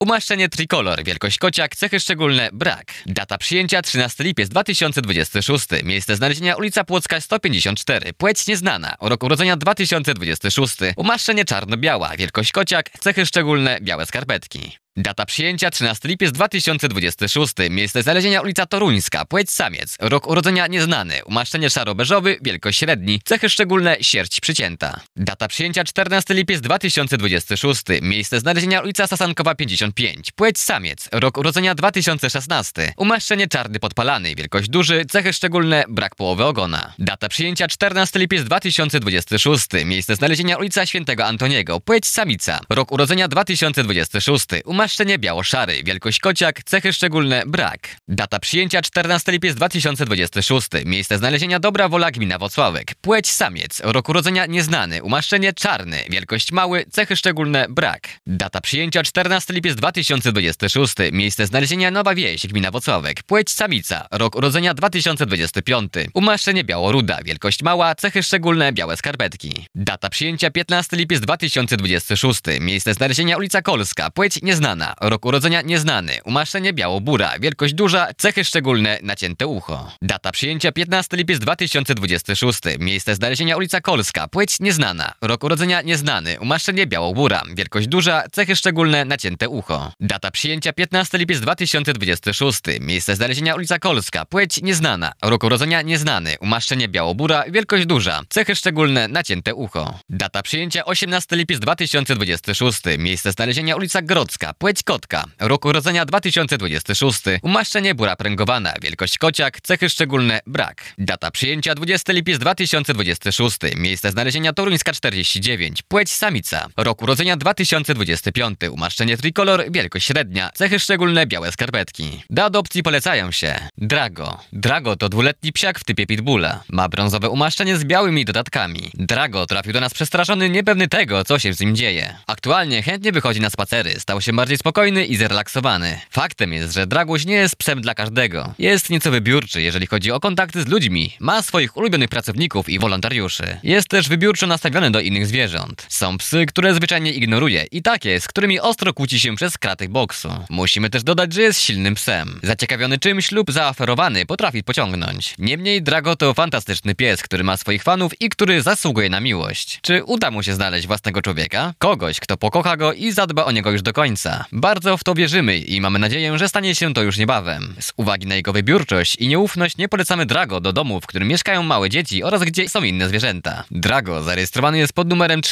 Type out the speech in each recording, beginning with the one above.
Umaszczenie trikolor, wielkość kociak, cechy szczególne, brak. Data przyjęcia 13 lipiec 2026. Miejsce znalezienia ulica Płocka 154. Płeć nieznana. Rok urodzenia 2026. Umaszczenie czarno-biała, wielkość kociak, cechy szczególne, białe skarpetki. Data przyjęcia 13 lipiec 2026. Miejsce znalezienia ulica Toruńska. Płeć samiec. Rok urodzenia nieznany. Umaszczenie szaro-beżowy. Wielkość średni. Cechy szczególne. Sierść przycięta. Data przyjęcia 14 lipiec 2026. Miejsce znalezienia ulica Sasankowa 55. Płeć samiec. Rok urodzenia 2016. Umaszczenie czarny podpalany. Wielkość duży. Cechy szczególne. Brak połowy ogona. Data przyjęcia 14 lipiec 2026. Miejsce znalezienia ulica Świętego Antoniego. Płeć samica. Rok urodzenia 2026. Umaszczenie biało-szary, wielkość kociak, cechy szczególne, brak. Data przyjęcia 14 lipiec 2026. Miejsce znalezienia Dobra Wola, gmina Włocławek. Płeć samiec, rok urodzenia nieznany, umaszczenie czarny, wielkość mały, cechy szczególne, brak. Data przyjęcia 14 lipiec 2026. Miejsce znalezienia Nowa Wieś, gmina Włocławek. Płeć samica, rok urodzenia 2025. Umaszczenie biało-ruda, wielkość mała, cechy szczególne, białe skarpetki. Data przyjęcia 15 lipiec 2026. Miejsce znalezienia ulica Kolska, płeć nieznana, rok urodzenia nieznany, umaszczenie biało-bura, wielkość duża, cechy szczególne, nacięte ucho. Data przyjęcia 15 lipiec 2026. Miejsce znalezienia ulica Kolska, płeć nieznana, rok urodzenia nieznany, umaszczenie biało-bura, wielkość duża, cechy szczególne, nacięte ucho. Data przyjęcia 15 lipiec 2026. Miejsce znalezienia ulica Kolska, płeć nieznana, rok urodzenia nieznany, umaszczenie biało-bura, wielkość duża, cechy szczególne, nacięte ucho. Data przyjęcia 18 lipiec 2026. Miejsce znalezienia ulica Grodzka, płeć kotka, rok urodzenia 2026, umaszczenie bura pręgowana, wielkość kociak, cechy szczególne, brak. Data przyjęcia 20 lipiec 2026, miejsce znalezienia Toruńska 49, płeć samica, rok urodzenia 2025, umaszczenie trikolor, wielkość średnia, cechy szczególne, białe skarpetki. Do adopcji polecają się Drago. Drago to dwuletni psiak w typie pitbulla. Ma brązowe umaszczenie z białymi dodatkami. Drago trafił do nas przestraszony, niepewny tego, co się z nim dzieje. Aktualnie chętnie wychodzi na spacery, stał się bardziej spokojny i zrelaksowany. Faktem jest, że Draguś nie jest psem dla każdego. Jest nieco wybiórczy, jeżeli chodzi o kontakty z ludźmi. Ma swoich ulubionych pracowników i wolontariuszy. Jest też wybiórczo nastawiony do innych zwierząt. Są psy, które zwyczajnie ignoruje i takie, z którymi ostro kłóci się przez kraty boksu. Musimy też dodać, że jest silnym psem. Zaciekawiony czymś lub zaaferowany potrafi pociągnąć. Niemniej Drago to fantastyczny pies, który ma swoich fanów i który zasługuje na miłość. Czy uda mu się znaleźć własnego człowieka? Kogoś, kto pokocha go i zadba o niego już do końca. Bardzo w to wierzymy i mamy nadzieję, że stanie się to już niebawem. Z uwagi na jego wybiórczość i nieufność nie polecamy Drago do domu, w którym mieszkają małe dzieci oraz gdzie są inne zwierzęta. Drago zarejestrowany jest pod numerem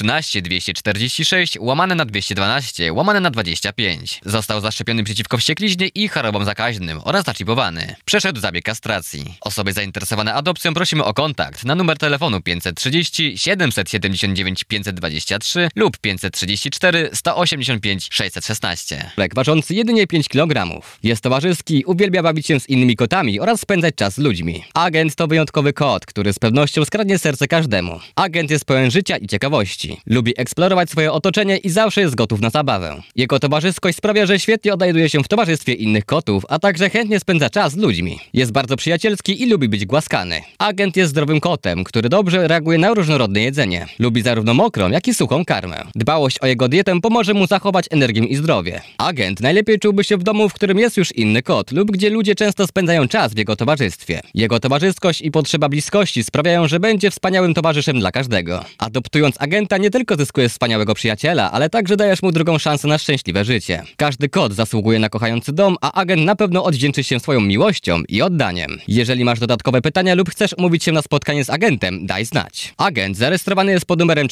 13246/212/25. Został zaszczepiony przeciwko wściekliźnie i chorobom zakaźnym oraz zaczipowany. Przeszedł zabieg kastracji. Osoby zainteresowane adopcją prosimy o kontakt na numer telefonu 530 779 523 lub 534 185 616. Lek ważący jedynie 5 kg. Jest towarzyski, uwielbia bawić się z innymi kotami oraz spędzać czas z ludźmi. Agent to wyjątkowy kot, który z pewnością skradnie serce każdemu. Agent jest pełen życia i ciekawości. Lubi eksplorować swoje otoczenie i zawsze jest gotów na zabawę. Jego towarzyskość sprawia, że świetnie odnajduje się w towarzystwie innych kotów, a także chętnie spędza czas z ludźmi. Jest bardzo przyjacielski i lubi być głaskany. Agent jest zdrowym kotem, który dobrze reaguje na różnorodne jedzenie. Lubi zarówno mokrą, jak i suchą karmę. Dbałość o jego dietę pomoże mu zachować energię i zdrowie. Agent najlepiej czułby się w domu, w którym jest już inny kot lub gdzie ludzie często spędzają czas w jego towarzystwie. Jego towarzyskość i potrzeba bliskości sprawiają, że będzie wspaniałym towarzyszem dla każdego. Adoptując agenta nie tylko zyskujesz wspaniałego przyjaciela, ale także dajesz mu drugą szansę na szczęśliwe życie. Każdy kot zasługuje na kochający dom, a agent na pewno odwdzięczy się swoją miłością i oddaniem. Jeżeli masz dodatkowe pytania lub chcesz umówić się na spotkanie z agentem, daj znać. Agent zarejestrowany jest pod numerem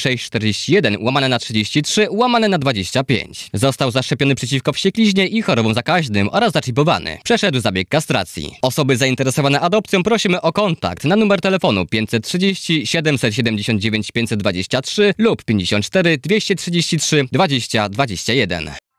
4641/33/25. Został zaszczepiony przeciwko wściekliźnie i chorobom zakaźnym oraz zaczipowany. Przeszedł zabieg kastracji. Osoby zainteresowane adopcją prosimy o kontakt na numer telefonu 530 779 523 lub 54 233 20 21.